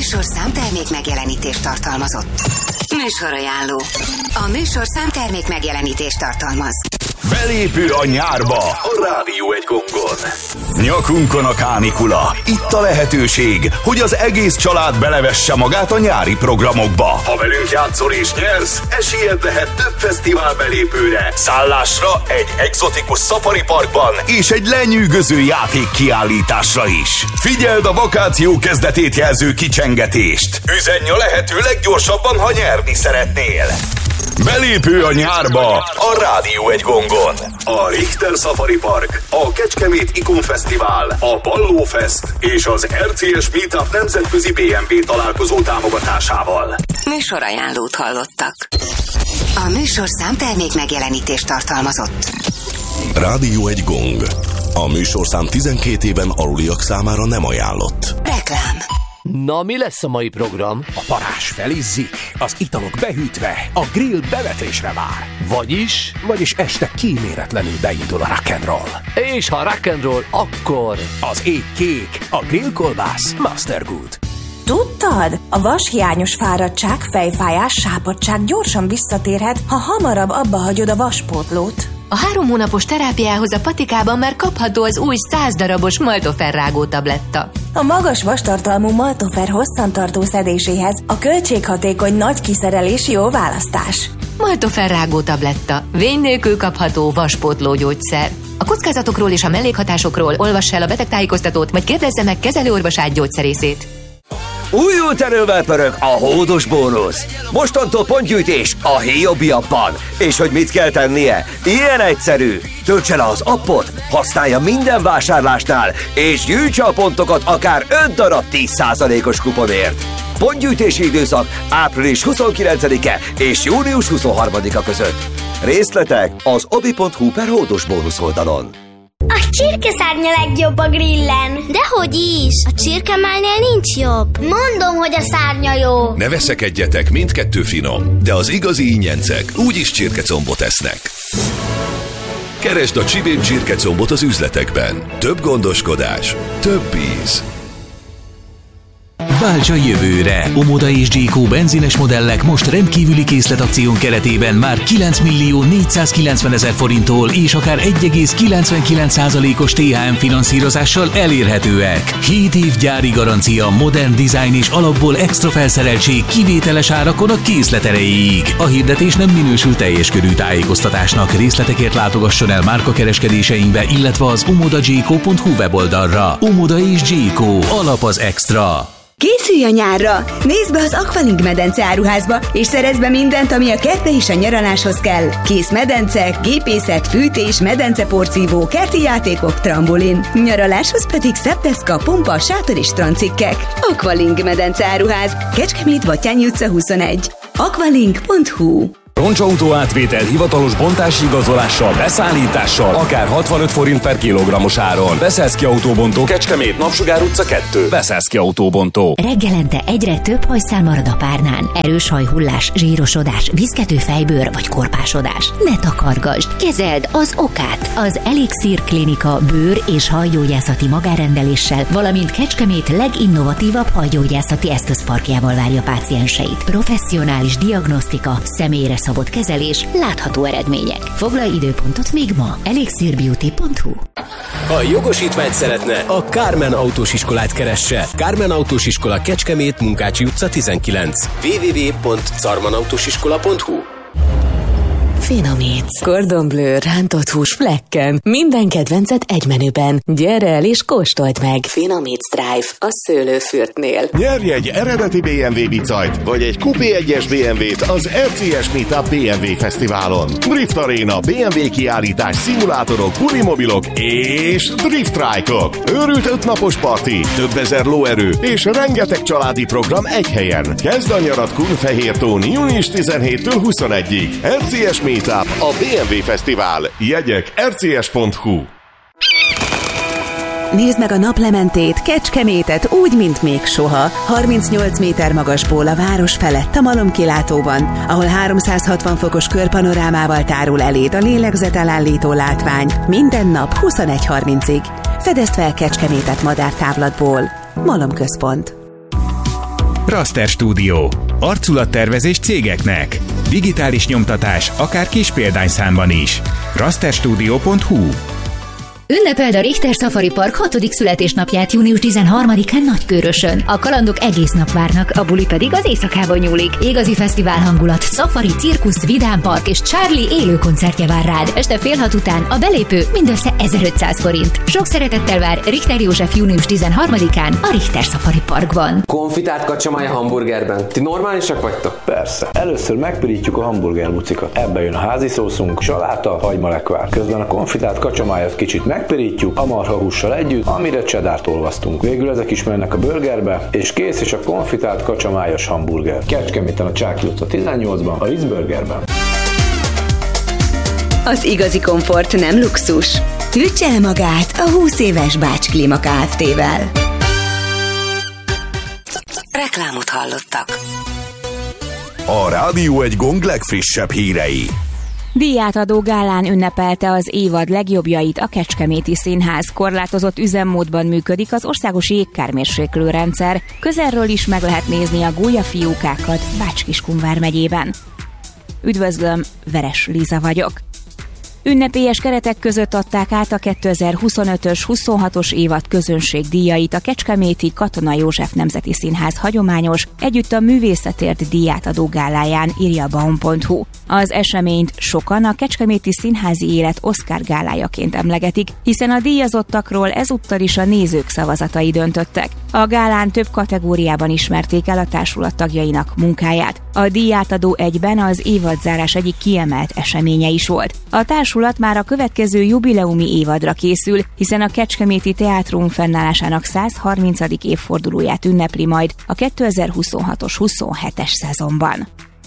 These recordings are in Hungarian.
műsorszám termék megjelenítést tartalmazott. Műsorajánló. A műsorszám termék megjelenítést tartalmaz. Belépő a nyárba a Rádió egy gongon. Nyakunkon a kánikula. Itt a lehetőség, hogy az egész család belevesse magát a nyári programokba. Ha velünk játszol és nyersz, esélyed lehet több fesztivál belépőre, szállásra egy egzotikus szafari parkban és egy lenyűgöző játék kiállításra is. Figyeld a vakáció kezdetét jelző kicsengetést. Üzenj a lehető leggyorsabban, ha nyerni szeretnél. Belépő a nyárba a Rádió egy gongon. A Richter Safari Park, a Kecskemét Ikon Fesztivál, a Palló Fest és az RCS Meetup nemzetközi BMW találkozó támogatásával. Műsorajánlót hallottak. A műsorszám termék megjelenítést tartalmazott. Rádió egy gong. A műsorszám 12 éven aluliak számára nem ajánlott. Reklám. Na, mi lesz a mai program? A parázs felizzik, az italok behűtve, a grill bevetésre vár. Vagyis este kíméletlenül beindul a rock'n'roll. És ha rock'n'roll, akkor az ég kék, a grillkolbász Mastergood. Tudtad? A vashiányos fáradtság, fejfájás, sápadtság gyorsan visszatérhet, ha hamarabb abba hagyod a vaspótlót. A 3 hónapos terápiához a Patikában már kapható az új 100 darabos Maltofer rágó tabletta. A magas vastartalmú Maltofer hosszantartó szedéséhez a költséghatékony nagy kiszerelés jó választás. Maltofer rágó tabletta. Vény nélkül kapható vaspótló gyógyszer. A kockázatokról és a mellékhatásokról olvass el a betegtájékoztatót, vagy kérdezze meg kezelőorvosát, gyógyszerészét. Újult erővel pörög a hódos bónusz. Mostantól pontgyűjtés a Hiobi appban. És hogy mit kell tennie? Ilyen egyszerű. Töltse le az appot, használja minden vásárlásnál, és gyűjtse a pontokat akár 5 darab 10%-os kuponért. Pontgyűjtési időszak április 29-e és június 23-a között. Részletek az obi.hu/hódos bónusz oldalon. A csirkeszárnya legjobb a grillen. Dehogy is! A csirkemálnél nincs jobb. Mondom, hogy a szárnya jó. Ne veszekedjetek, mindkettő finom, de az igazi ingyencek úgyis csirkecombot esznek. Keresd a Csibén csirkecombot az üzletekben. Több gondoskodás, több íz. Válts a jövőre! Omoda és Gyékó benzines modellek most rendkívüli készletakción keretében már 9.490.000 forinttól és akár 1,99%-os THM finanszírozással elérhetőek. 7 év gyári garancia, modern design és alapból extra felszereltség kivételes árakon a készlet erejéig. A hirdetés nem minősül teljes körű tájékoztatásnak. Részletekért látogasson el márkakereskedéseinkbe, illetve az omodagyékó.hu weboldalra. Omoda és Gyékó. Alap az extra. Készülj a nyárra! Nézd be az Aqualink medence áruházba, és szerezd be mindent, ami a kertre és a nyaraláshoz kell. Kész medence, gépészet, fűtés, medenceporszívó, kerti játékok, trambolin. Nyaraláshoz pedig szepdeszka, pompa, sátor és strandcikkek. Aqualink medence áruház, Kecskemét, Batthyány utca 21. aqualink.hu. Roncsautó átvétel hivatalos bontási igazolással, beszállítással, akár 65 forint per kilogrammos áron. Beszélszki Autóbontó, Kecskemét, Napsugár utca 2. Beszélszki Autóbontó. Reggelente egyre több hajszál marad a párnán. Erős hajhullás, zsírosodás, viszkető fejbőr vagy korpásodás. Ne takargasd, kezeld az okát. Az Elixir Klinika bőr- és hajgyógyászati magárendeléssel, valamint Kecskemét leginnovatívabb hajgyógyászati eszközparkjával várja pácienseit. Professzionális diagnosztika, személyre szabott kezelés, látható eredmények. Foglalj időpontot még ma. elixirbeauty.hu. Ha jogosítványt szeretne, a Kármen Autós Iskolát keresse. Kármen Autós Iskola, Kecskemét, Munkácsi utca 19. www.carmanautósiskola.hu. Finomíts. Cordon Bleu, rántott hús flekken. Minden kedvencet egy menüben. Gyere el és kóstold meg. Finomíts Drive a Szőlőfürtnél. Nyerj egy eredeti BMW bicajt, vagy egy Coupé 1-es BMW-t az RCS Meetup BMW Fesztiválon. Drift Arena, BMW kiállítás, szimulátorok, bulimobilok és drift trike-ok. Őrült 5 napos parti, több ezer lóerő és rengeteg családi program egy helyen. Kezd a nyarat Kunfehértón június 17-től 21-ig. RCS Meetup, a BMW Fesztivál. Jegyek rcs.hu. Nézd meg a naplementét, Kecskemétet úgy, mint még soha. 38 méter magasból a város felett a malomkilátóban, ahol 360 fokos körpanorámával tárul eléd a lélegzetelállító látvány. Minden nap 21:30-ig. Fedezd fel Kecskemétet madártávlatból. Malomközpont. Raster Studio. Arculattervezés cégeknek. Digitális nyomtatás, akár kis példányszámban is. rasterstudio.hu. Ünnepeld a Richter Safari Park 6. születésnapját június 13-án Nagykőrösön. A kalandok egész nap várnak, a buli pedig az éjszakába nyúlik. Igazi fesztivál hangulat, szafari, cirkusz, vidám park és Charlie élő koncertje vár rád. Este 5:30 után a belépő mindössze 1500 forint. Sok szeretettel vár Richter József június 13-án a Richter Safari Parkban. Konfitált kacsamája hamburgerben. Ti normálisak vagytok? Persze. Először megpirítjuk a hamburger bucikat. Ebbe jön a házi szószunk, saláta, hagymalekvár. Közben a konfitált kacsamájat kicsit megpirítjuk a marhahússal együtt, amire cheddárt olvasztunk. Végül ezek is mennek a burgerbe, és kész is a konfitált kacsamájas hamburger. Kecskeméten a Csáky utca 18-ban, a Ritz Burgerben. Az igazi komfort nem luxus. Töltse el magát a 20 éves Bács Klíma Kft-vel. Reklámot hallottak. A Rádió egy Gong legfrissebb hírei. Díjátadó gálán ünnepelte az évad legjobbjait a Kecskeméti Színház. Korlátozott üzemmódban működik az országos jégkármérséklő rendszer. Közelről is meg lehet nézni a gólyafiókákat Bács-Kiskun megyében. Üdvözlöm, Veres Liza vagyok. Ünnepélyes keretek között adták át a 2025-ös, 26-os évad közönségdíjait a Kecskeméti Katona József Nemzeti Színház hagyományos, együtt a művészetért díjátadó gáláján, írja Baum.hu. Az eseményt sokan a Kecskeméti Színházi Élet Oscar gálájaként emlegetik, hiszen a díjazottakról ezúttal is a nézők szavazatai döntöttek. A gálán több kategóriában ismerték el a társulat tagjainak munkáját. A díjátadó egyben az évadzárás egyik kiemelt eseménye is volt. A társulat már a következő jubileumi évadra készül, hiszen a Kecskeméti Teátrum fennállásának 130. évfordulóját ünnepli majd a 2026-os 27-es szezonban.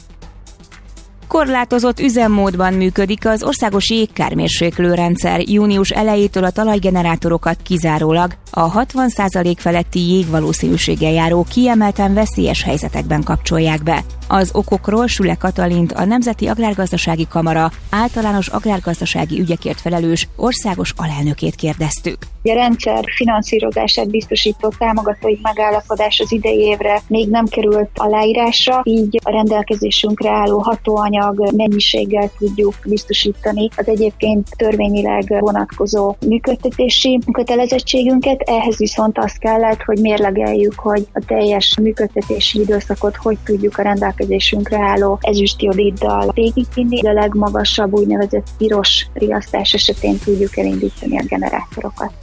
Korlátozott üzemmódban működik az országos jégkármérséklő rendszer. Június elejétől a talajgenerátorokat kizárólag a 60% feletti jégvalószínűséggel járó kiemelten veszélyes helyzetekben kapcsolják be. Az okokról Süle Katalint, a Nemzeti Agrárgazdasági Kamara általános agrárgazdasági ügyekért felelős országos alelnökét kérdeztük. A rendszer finanszírozását biztosító támogatói megállapodás az idei évre még nem került aláírásra, így a rendelkezésünkre álló hatóanyag mennyiséggel tudjuk biztosítani az egyébként törvényileg vonatkozó működtetési kötelezettségünket. Ehhez viszont az kellett, hogy mérlegeljük, hogy a teljes működtetési időszakot hogy tudjuk a rendelkezésünkre álló ezüstjodiddal végigvinni. A legmagasabb úgynevezett piros riasztás esetén tudjuk elindítani a generátorokat.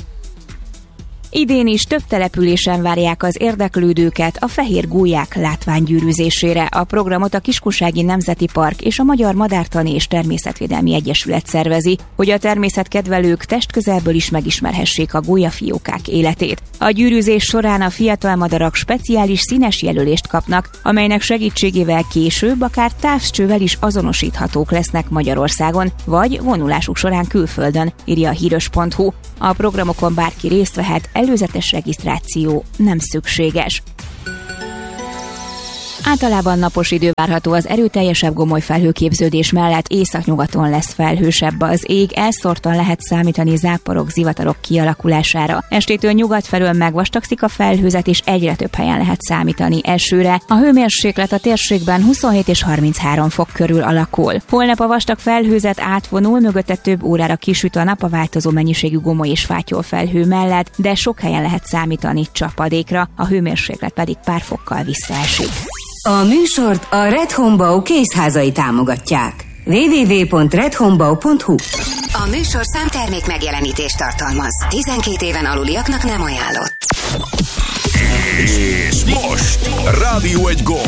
Idén is több településen várják az érdeklődőket a fehér gólyák látványgyűrűzésére. A programot a Kiskunsági Nemzeti Park és a Magyar Madártani és Természetvédelmi Egyesület szervezi, hogy a természetkedvelők testközelből is megismerhessék a gólyafiókák életét. A gyűrűzés során a fiatal madarak speciális színes jelölést kapnak, amelynek segítségével később akár távcsővel is azonosíthatók lesznek Magyarországon, vagy vonulásuk során külföldön, írja a híros.hu. A programokon bárki részt vehet, előzetes regisztráció nem szükséges. Általában napos idő várható, az erőteljesebb gomoly felhőképződés mellett északnyugaton lesz felhősebb az ég, elszórtan lehet számítani záporok, zivatarok kialakulására. Estétől nyugat felől megvastagszik a felhőzet, és egyre több helyen lehet számítani esőre. A hőmérséklet a térségben 27 és 33 fok körül alakul. Holnap a vastag felhőzet átvonul, mögötte több órára kisüt a nap a változó mennyiségű gomoly és fátyol felhő mellett, de sok helyen lehet számítani csapadékra, a hőmérséklet pedig pár fokkal visszaesik. A műsort a Red Homebau kézházai támogatják. www.redhomebau.hu. A műsor számtermék megjelenítést tartalmaz. 12 éven aluliaknak nem ajánlott. És most Rádió egy Gong.